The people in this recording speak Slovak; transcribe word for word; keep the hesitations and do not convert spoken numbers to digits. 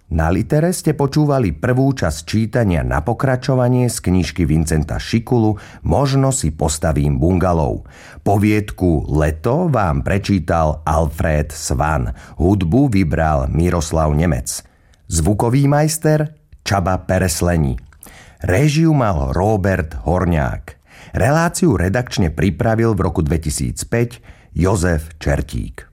Na Litere ste počúvali prvú časť čítania na pokračovanie z knižky Vincenta Šikulu Možno si postavím bungalov. Poviedku Leto vám prečítal Alfred Svan. Hudbu vybral Miroslav Nemec. Zvukový majster Csaba Peresleni. Réžiu mal Róbert Horňák. Reláciu redakčne pripravil v roku dvetisícpäť Jozef Čertík.